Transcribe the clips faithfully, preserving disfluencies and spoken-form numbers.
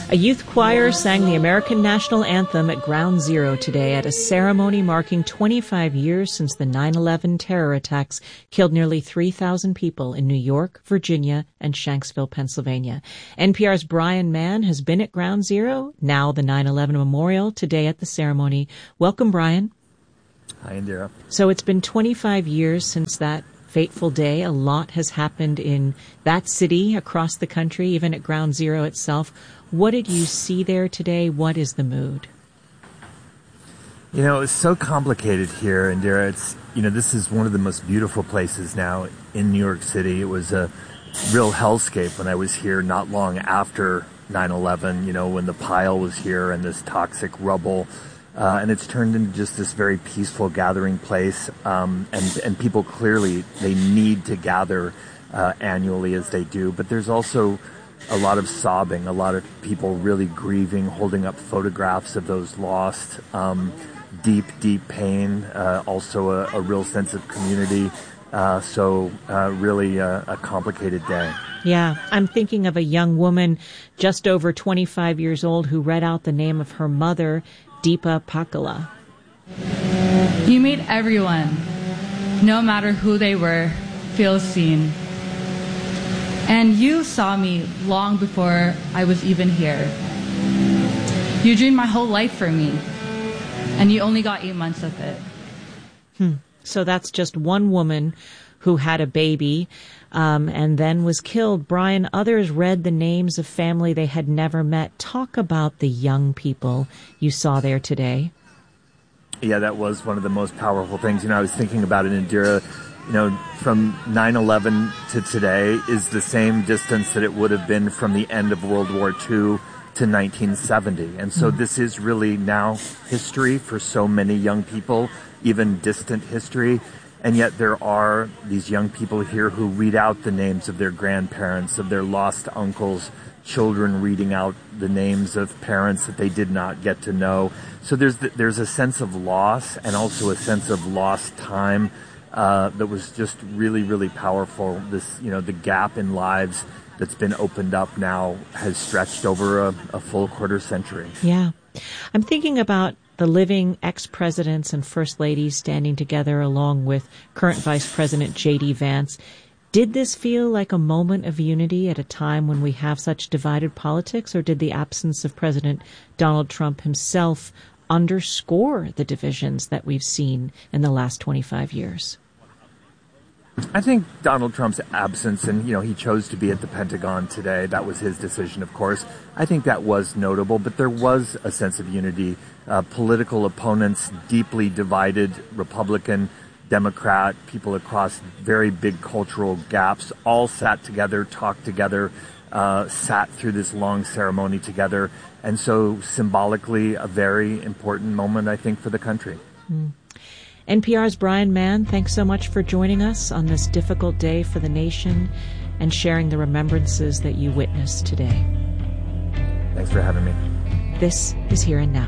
A youth choir sang the American national anthem at Ground Zero today at a ceremony marking twenty-five years since the nine eleven terror attacks killed nearly three thousand people in New York, Virginia, and Shanksville, Pennsylvania. N P R's Brian Mann has been at Ground Zero, now the nine eleven Memorial, today at the ceremony. Welcome, Brian. Hi, Indira. So it's been twenty-five years since that fateful day. A lot has happened in that city, across the country, even at Ground Zero itself. What did you see there today? What is the mood? You know, it's so complicated here, Indira. It's, you know, this is one of the most beautiful places now in New York City. It was a real hellscape when I was here not long after nine eleven, you know, when the pile was here and this toxic rubble. Uh, and it's turned into just this very peaceful gathering place. Um, and, and people clearly, they need to gather uh, annually as they do. But there's also a lot of sobbing, a lot of people really grieving, holding up photographs of those lost, um, deep, deep pain, uh, also a, a real sense of community. Uh, so uh, really a, a complicated day. Yeah, I'm thinking of a young woman just over twenty-five years old who read out the name of her mother, Deepa Pakala. You made everyone, no matter who they were, feel seen. And you saw me long before I was even here. You dreamed my whole life for me, and you only got eight months of it. Hmm. So that's just one woman who had a baby um, and then was killed. Brian, others read the names of family they had never met. Talk about the young people you saw there today. Yeah, that was one of the most powerful things. You know, I was thinking about it, Indira. You know, from nine eleven to today is the same distance that it would have been from the end of World War Two to nineteen seventy. And so this is really now history for so many young people, even distant history. And yet there are these young people here who read out the names of their grandparents, of their lost uncles, children reading out the names of parents that they did not get to know. So there's there's a sense of loss and also a sense of lost time. Uh, that was just really, really powerful. This, you know, the gap in lives that's been opened up now has stretched over a, a full quarter century. Yeah. I'm thinking about the living ex-presidents and first ladies standing together along with current Vice President J D Vance. Did this feel like a moment of unity at a time when we have such divided politics, or did the absence of President Donald Trump himself underscore the divisions that we've seen in the last twenty-five years? I think Donald Trump's absence, and, you know, he chose to be at the Pentagon today. That was his decision, of course. I think that was notable, but there was a sense of unity. Uh, political opponents, deeply divided, Republican, Democrat, people across very big cultural gaps, all sat together, talked together, uh, sat through this long ceremony together. And so symbolically, a very important moment, I think, for the country. Mm. N P R's Brian Mann, thanks so much for joining us on this difficult day for the nation and sharing the remembrances that you witnessed today. Thanks for having me. This is Here and Now.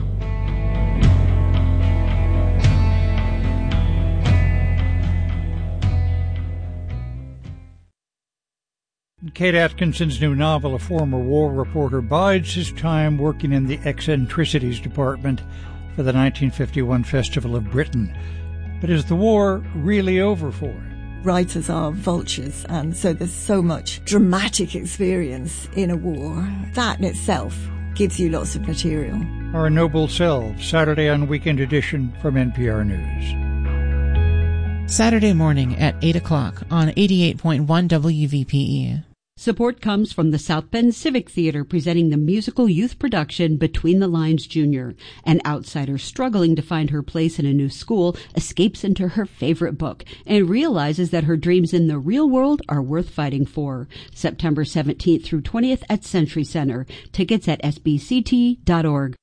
Kate Atkinson's new novel, A Former War Reporter, bides his time working in the eccentricities department for the nineteen fifty-one Festival of Britain. But is the war really over for him? Writers are vultures, and so there's so much dramatic experience in a war. That in itself gives you lots of material. Our Noble Selves, Saturday on Weekend Edition from N P R News. Saturday morning at eight o'clock on eighty-eight point one W V P E. Support comes from the South Bend Civic Theater, presenting the musical youth production Between the Lines Junior. An outsider struggling to find her place in a new school escapes into her favorite book and realizes that her dreams in the real world are worth fighting for. September seventeenth through twentieth at Century Center. Tickets at S B C T dot org.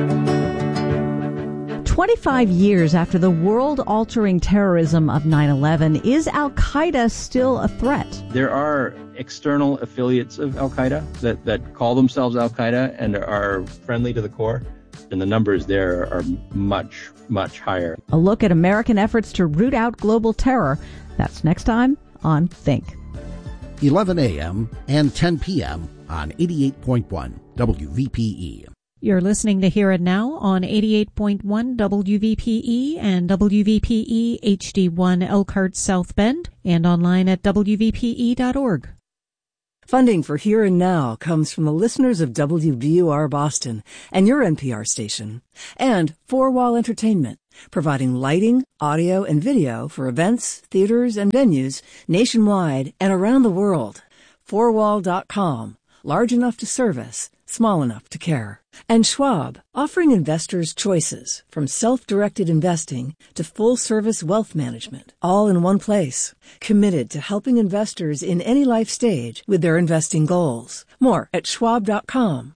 twenty-five years after the world-altering terrorism of nine eleven, is Al-Qaeda still a threat? There are external affiliates of Al-Qaeda that, that call themselves Al-Qaeda and are friendly to the core, and the numbers there are much, much higher. A look at American efforts to root out global terror. That's next time on Think. eleven a.m. and ten p.m. on eighty-eight point one W V P E. You're listening to Here and Now on eighty-eight point one W V P E and W V P E H D one Elkhart South Bend and online at W V P E dot org. Funding for Here and Now comes from the listeners of W B U R Boston and your N P R station, and Four Wall Entertainment, providing lighting, audio, and video for events, theaters, and venues nationwide and around the world. four wall dot com, large enough to service, small enough to care. And Schwab, offering investors choices from self-directed investing to full-service wealth management, all in one place. Committed to helping investors in any life stage with their investing goals. More at schwab dot com.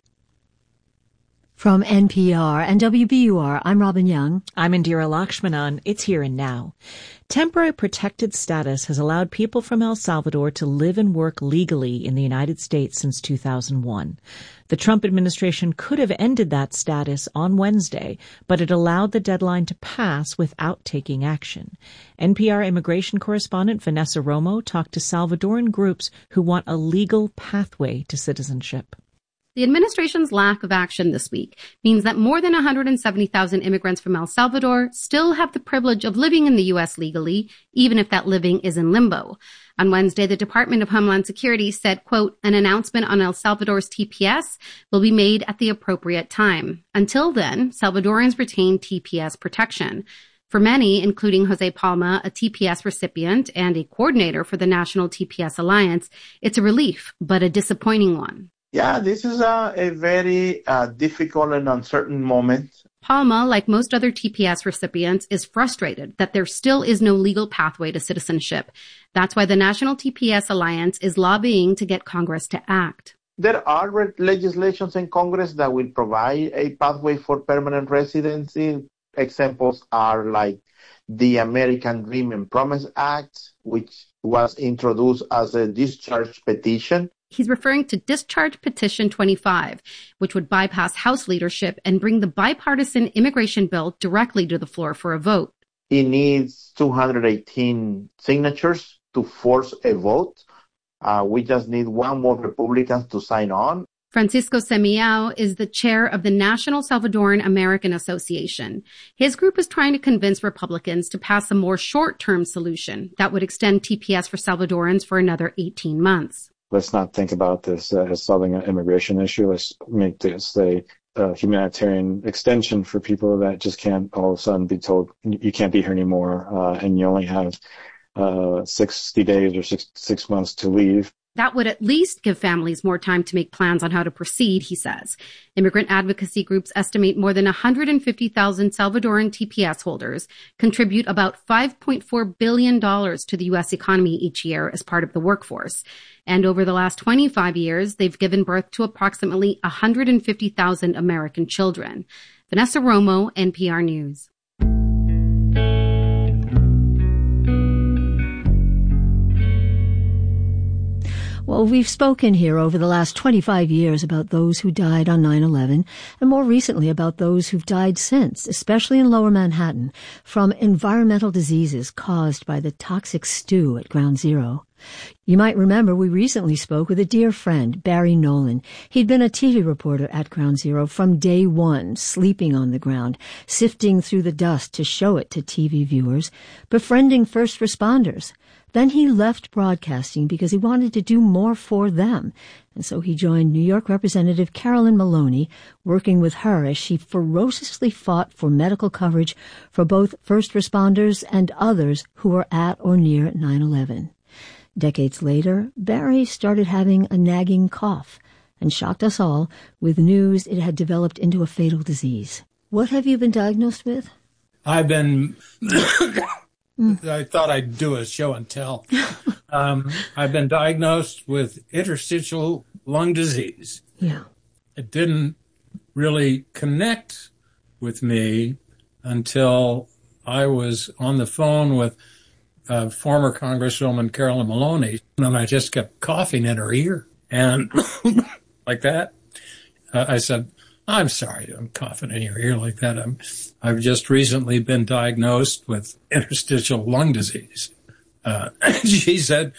From N P R and W B U R, I'm Robin Young. I'm Indira Lakshmanan. It's Here and Now. Temporary protected status has allowed people from El Salvador to live and work legally in the United States since two thousand one. The Trump administration could have ended that status on Wednesday, but it allowed the deadline to pass without taking action. N P R immigration correspondent Vanessa Romo talked to Salvadoran groups who want a legal pathway to citizenship. The administration's lack of action this week means that more than one hundred seventy thousand immigrants from El Salvador still have the privilege of living in the U S legally, even if that living is in limbo. On Wednesday, the Department of Homeland Security said, quote, an announcement on El Salvador's T P S will be made at the appropriate time. Until then, Salvadorans retain T P S protection. For many, including Jose Palma, a T P S recipient and a coordinator for the National T P S Alliance, it's a relief, but a disappointing one. Yeah, this is a, a very uh, difficult and uncertain moment. Palma, like most other T P S recipients, is frustrated that there still is no legal pathway to citizenship. That's why the National T P S Alliance is lobbying to get Congress to act. There are legislations in Congress that will provide a pathway for permanent residency. Examples are like the American Dream and Promise Act, which was introduced as a discharge petition. He's referring to Discharge Petition twenty-five, which would bypass House leadership and bring the bipartisan immigration bill directly to the floor for a vote. It needs two hundred eighteen signatures to force a vote. Uh, we just need one more Republicans to sign on. Francisco Semiao is the chair of the National Salvadoran American Association. His group is trying to convince Republicans to pass a more short-term solution that would extend T P S for Salvadorans for another eighteen months. Let's not think about this uh, as solving an immigration issue. Let's make this a, a humanitarian extension for people that just can't all of a sudden be told you can't be here anymore, uh, and you only have uh, sixty days or six, six months to leave. That would at least give families more time to make plans on how to proceed, he says. Immigrant advocacy groups estimate more than one hundred fifty thousand Salvadoran T P S holders contribute about five point four billion dollars to the U S economy each year as part of the workforce. And over the last twenty-five years, they've given birth to approximately one hundred fifty thousand American children. Vanessa Romo, N P R News. Well, we've spoken here over the last twenty-five years about those who died on nine eleven, and more recently about those who've died since, especially in Lower Manhattan, from environmental diseases caused by the toxic stew at Ground Zero. You might remember we recently spoke with a dear friend, Barry Nolan. He'd been a T V reporter at Ground Zero from day one, sleeping on the ground, sifting through the dust to show it to T V viewers, befriending first responders. Then he left broadcasting because he wanted to do more for them. And so he joined New York Representative Carolyn Maloney, working with her as she ferociously fought for medical coverage for both first responders and others who were at or near nine eleven. Decades later, Barry started having a nagging cough and shocked us all with news it had developed into a fatal disease. What have you been diagnosed with? I've been... I thought I'd do a show and tell. Um, I've been diagnosed with interstitial lung disease. Yeah. It didn't really connect with me until I was on the phone with uh, former Congresswoman Carolyn Maloney, and I just kept coughing in her ear. And like that, uh, I said, I'm sorry, I'm coughing in your ear like that. I'm, I've just recently been diagnosed with interstitial lung disease. Uh, she said,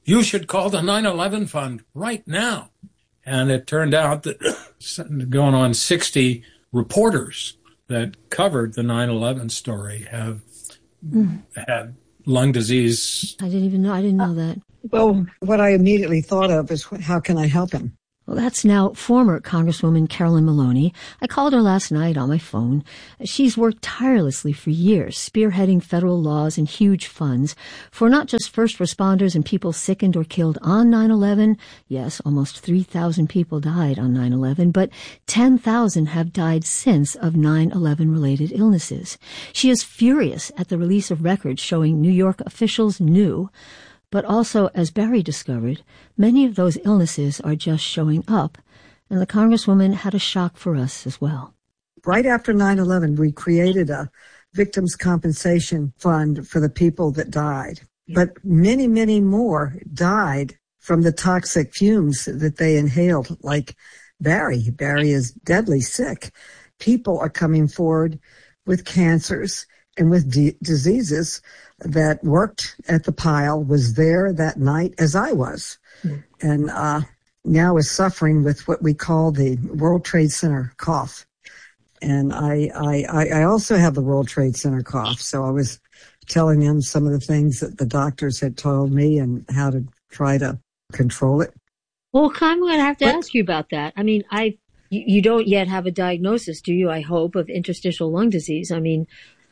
you should call the nine eleven Fund right now. And it turned out that going on sixty reporters that covered the nine eleven story have mm. had lung disease. I didn't even know. I didn't know that. Well, what I immediately thought of is, how can I help him? Well, that's now former Congresswoman Carolyn Maloney. I called her last night on my phone. She's worked tirelessly for years, spearheading federal laws and huge funds for not just first responders and people sickened or killed on nine eleven. Yes, almost three thousand people died on nine eleven, but ten thousand have died since of nine eleven related illnesses. She is furious at the release of records showing New York officials knew. But also, as Barry discovered, many of those illnesses are just showing up, and the Congresswoman had a shock for us as well. Right after nine eleven, we created a victims' compensation fund for the people that died. But many, many more died from the toxic fumes that they inhaled, like Barry. Barry is deadly sick. People are coming forward with cancers and with d- diseases that worked at the pile, was there that night as I was, mm. and uh, now is suffering with what we call the World Trade Center cough. And I, I, I also have the World Trade Center cough, so I was telling them some of the things that the doctors had told me and how to try to control it. Well, I'm going to have to but, ask you about that. I mean, I you, you don't yet have a diagnosis, do you, I hope, of interstitial lung disease? I mean,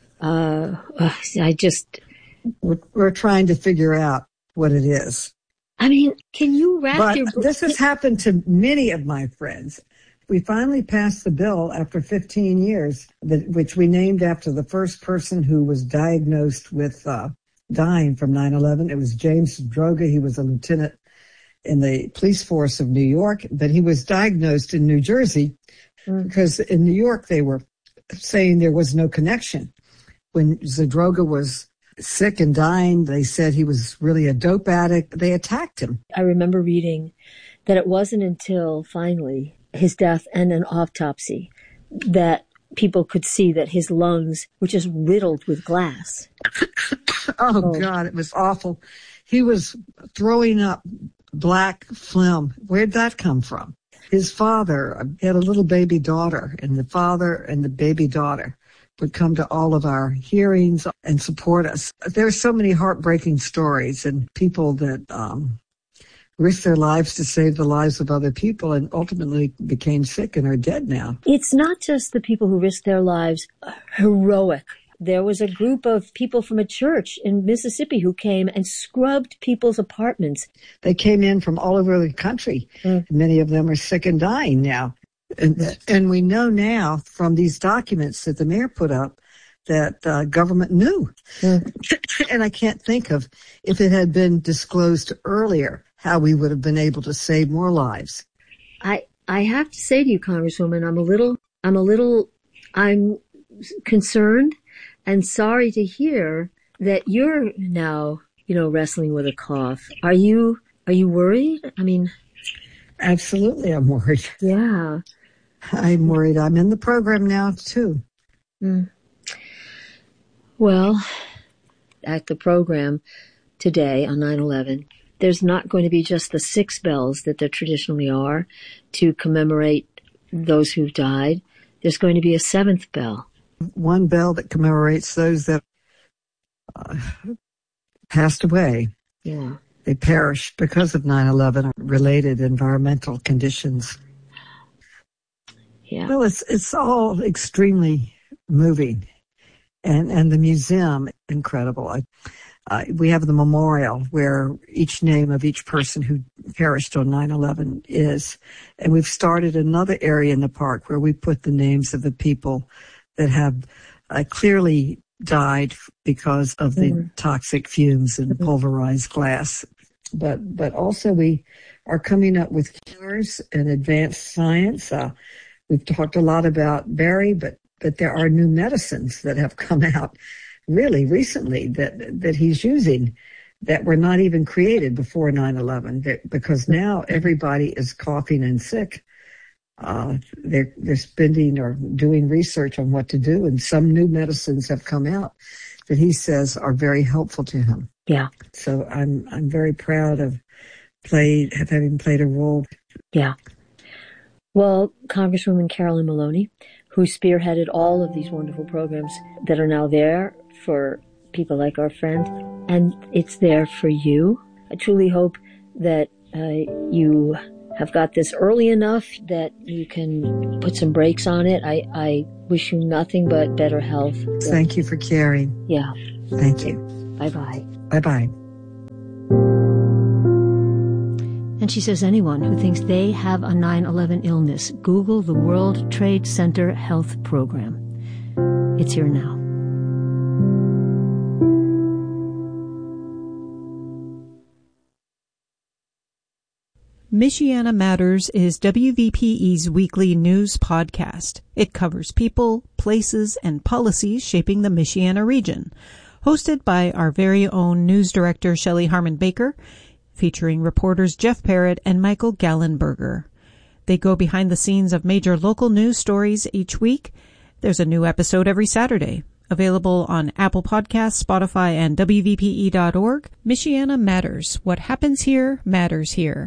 uh, I just... We're, we're trying to figure out what it is. I mean, can you wrap but your... This has happened to many of my friends. We finally passed the bill after fifteen years, that, which we named after the first person who was diagnosed with uh, dying from nine eleven. It was James Droga. He was a lieutenant in the police force of New York, but he was diagnosed in New Jersey mm. because in New York they were saying there was no connection. When Zadroga was sick and dying, they said he was really a dope addict. They attacked him. I remember reading that it wasn't until finally his death and an autopsy that people could see that his lungs were just riddled with glass. oh, oh, God, it was awful. He was throwing up black phlegm. Where'd that come from? His father had a little baby daughter, and the father and the baby daughter would come to all of our hearings and support us. There's so many heartbreaking stories and people that um, risked their lives to save the lives of other people and ultimately became sick and are dead now. It's not just the people who risked their lives. Heroic. There was a group of people from a church in Mississippi who came and scrubbed people's apartments. They came in from all over the country. Mm. Many of them are sick and dying now. And, and we know now from these documents that the mayor put up that uh, government knew. Mm. And I can't think of, if it had been disclosed earlier, how we would have been able to save more lives. I I have to say to you, Congresswoman, I'm a little, I'm a little, I'm concerned and sorry to hear that you're now, you know, wrestling with a cough. Are you, are you worried? I mean... Absolutely, I'm worried. Yeah. I'm worried. I'm in the program now, too. Mm. Well, at the program today on nine eleven, there's not going to be just the six bells that there traditionally are to commemorate those who've died. There's going to be a seventh bell. One bell that commemorates those that uh, passed away. Yeah. They perished because of nine eleven related environmental conditions. Yeah. Well, it's it's all extremely moving, and and the museum incredible. I, uh, we have the memorial where each name of each person who perished on nine eleven is, and we've started another area in the park where we put the names of the people that have uh, clearly died because of the mm-hmm. toxic fumes and mm-hmm. pulverized glass. But but also we are coming up with cures and advanced science. Uh, we've talked a lot about Barry, but, but there are new medicines that have come out really recently that that he's using that were not even created before nine eleven, because now everybody is coughing and sick. Uh, they're, they're spending or doing research on what to do, and some new medicines have come out that he says are very helpful to him. Yeah. So I'm I'm very proud of played, have having played a role. Yeah. Well, Congresswoman Carolyn Maloney, who spearheaded all of these wonderful programs that are now there for people like our friend, and it's there for you. I truly hope that uh, you have got this early enough that you can put some brakes on it. I, I wish you nothing but better health. Thank you for caring. Yeah. Thank you. Bye-bye. Bye-bye. And she says anyone who thinks they have a nine eleven illness, Google the World Trade Center Health Program. It's here now. Michiana Matters is W V P E's weekly news podcast. It covers people, places, and policies shaping the Michiana region. Hosted by our very own news director, Shelley Harmon Baker, featuring reporters Jeff Parrott and Michael Gallenberger. They go behind the scenes of major local news stories each week. There's a new episode every Saturday. Available on Apple Podcasts, Spotify, and W V P E dot org. Michiana Matters. What happens here matters here.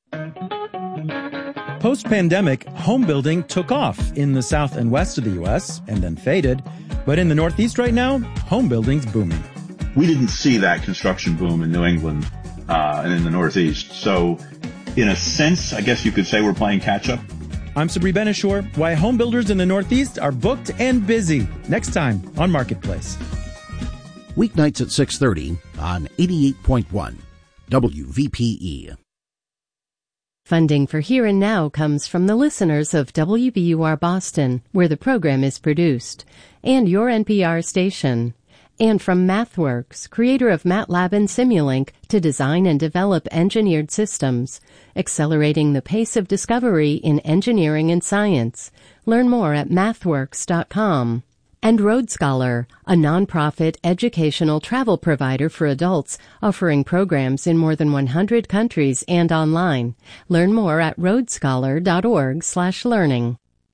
Post-pandemic, home building took off in the south and west of the U S and then faded. But in the Northeast right now, home building's booming. We didn't see that construction boom in New England uh, and in the Northeast. So in a sense, I guess you could say we're playing catch-up. I'm Sabri Ben-Achour. Why home builders in the Northeast are booked and busy. Next time on Marketplace. Weeknights at six thirty on eighty-eight point one W V P E. Funding for Here and Now comes from the listeners of W B U R Boston, where the program is produced, and your N P R station. And from MathWorks, creator of MATLAB and Simulink, to design and develop engineered systems, accelerating the pace of discovery in engineering and science. Learn more at mathworks dot com. And Road Scholar, a nonprofit educational travel provider for adults, offering programs in more than one hundred countries and online. Learn more at roadscholar dot org slash learning.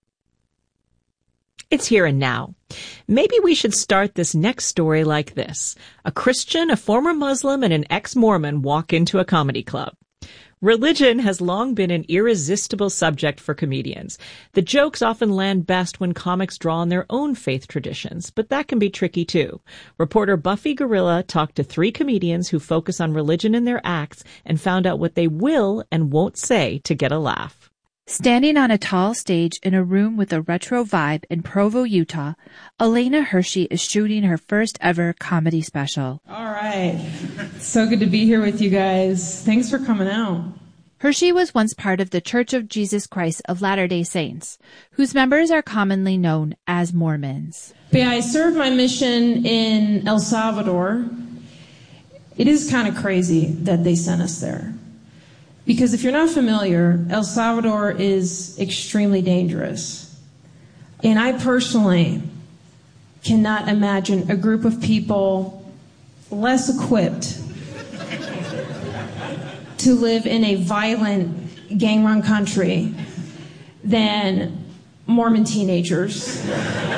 It's here and now. Maybe we should start this next story like this. A Christian, a former Muslim, and an ex-Mormon walk into a comedy club. Religion has long been an irresistible subject for comedians. The jokes often land best when comics draw on their own faith traditions, but that can be tricky too. Reporter Buffy Gorilla talked to three comedians who focus on religion in their acts and found out what they will and won't say to get a laugh. Standing on a tall stage in a room with a retro vibe in Provo, Utah, Elena Hershey is shooting her first ever comedy special. All right. So good to be here with you guys. Thanks for coming out. Hershey was once part of the Church of Jesus Christ of Latter-day Saints, whose members are commonly known as Mormons. But yeah, I served my mission in El Salvador. It is kind of crazy that they sent us there. Because if you're not familiar, El Salvador is extremely dangerous. And I personally cannot imagine a group of people less equipped to live in a violent, gang-run country than Mormon teenagers.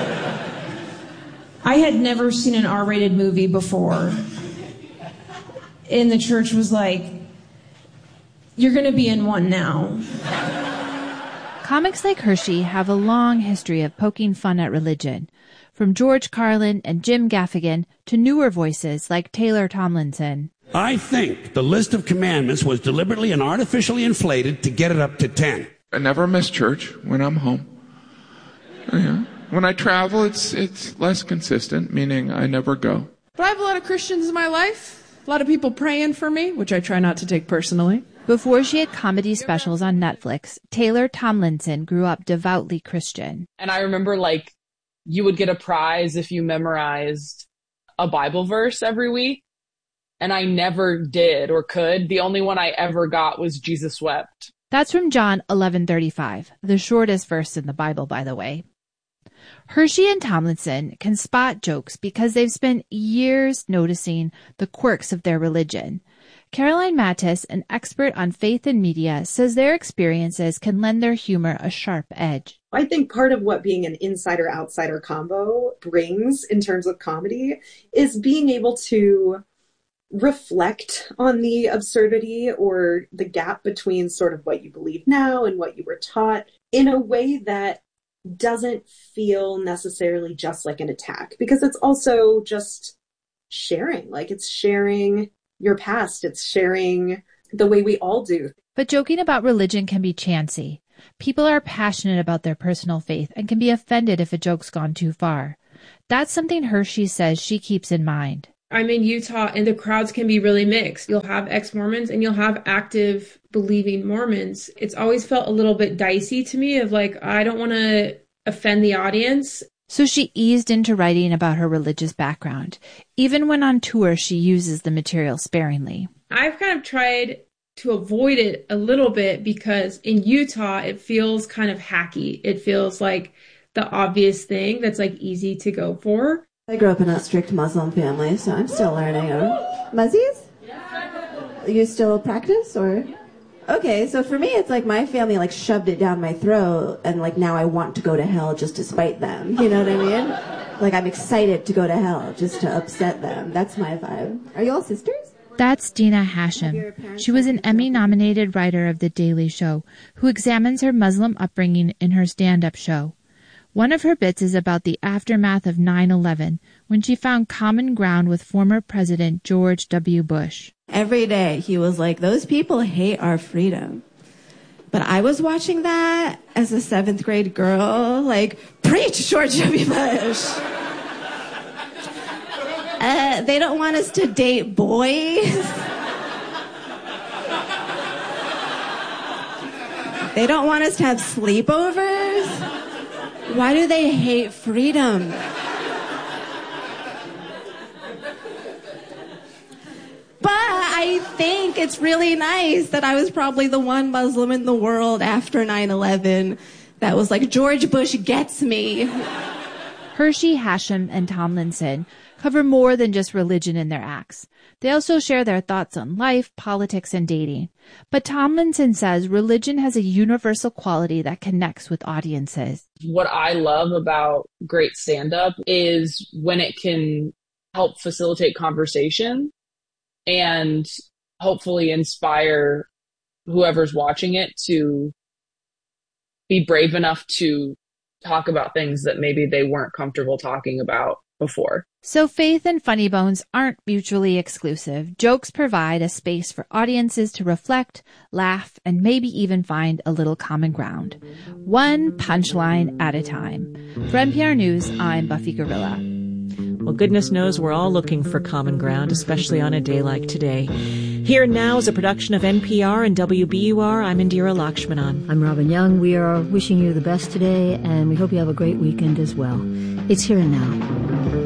I had never seen an R-rated movie before. And the church was like, you're going to be in one now. Comics like Hershey have a long history of poking fun at religion, from George Carlin and Jim Gaffigan to newer voices like Taylor Tomlinson. I think the list of commandments was deliberately and artificially inflated to get it up to ten. I never miss church when I'm home. Yeah. When I travel, it's it's less consistent, meaning I never go. But I have a lot of Christians in my life, a lot of people praying for me, which I try not to take personally. Before she had comedy specials on Netflix, Taylor Tomlinson grew up devoutly Christian. And I remember, like, you would get a prize if you memorized a Bible verse every week. And I never did or could. The only one I ever got was Jesus wept. That's from John eleven thirty-five, the shortest verse in the Bible, by the way. Hershey and Tomlinson can spot jokes because they've spent years noticing the quirks of their religion. Caroline Mattis, an expert on faith and media, says their experiences can lend their humor a sharp edge. I think part of what being an insider-outsider combo brings in terms of comedy is being able to reflect on the absurdity or the gap between sort of what you believe now and what you were taught in a way that doesn't feel necessarily just like an attack, because it's also just sharing. Like, it's sharing your past. It's sharing the way we all do. But joking about religion can be chancy. People are passionate about their personal faith and can be offended if a joke's gone too far. That's something Hershey says she keeps in mind. I'm in Utah, and the crowds can be really mixed. You'll have ex-Mormons and you'll have active believing Mormons. It's always felt a little bit dicey to me of like, I don't want to offend the audience. So she eased into writing about her religious background. Even when on tour, she uses the material sparingly. I've kind of tried to avoid it a little bit because in Utah, it feels kind of hacky. It feels like the obvious thing that's like easy to go for. I grew up in a strict Muslim family, so I'm still learning. Muzzies? You still practice, or? Okay, so for me, it's like my family like shoved it down my throat, and like now I want to go to hell just to spite them. You know what I mean? Like I'm excited to go to hell just to upset them. That's my vibe. Are you all sisters? That's Dina Hashem. She was an Emmy-nominated writer of The Daily Show who examines her Muslim upbringing in her stand-up show. One of her bits is about the aftermath of nine eleven, when she found common ground with former President George W. Bush. Every day he was like, those people hate our freedom. But I was watching that as a seventh grade girl, like, preach, George W. Bush. Uh, they don't want us to date boys. They don't want us to have sleepovers. Why do they hate freedom? But I think it's really nice that I was probably the one Muslim in the world after nine eleven that was like, George Bush gets me. Hershey, Hashem, and Tomlinson cover more than just religion in their acts. They also share their thoughts on life, politics, and dating. But Tomlinson says religion has a universal quality that connects with audiences. What I love about great stand-up is when it can help facilitate conversation and hopefully inspire whoever's watching it to be brave enough to talk about things that maybe they weren't comfortable talking about before. So faith and Funny Bones aren't mutually exclusive. Jokes provide a space for audiences to reflect, laugh, and maybe even find a little common ground. One punchline at a time. For N P R News, I'm Buffy Gorilla. Well, goodness knows we're all looking for common ground, especially on a day like today. Here and Now is a production of N P R and W B U R. I'm Indira Lakshmanan. I'm Robin Young. We are wishing you the best today, and we hope you have a great weekend as well. It's Here and Now.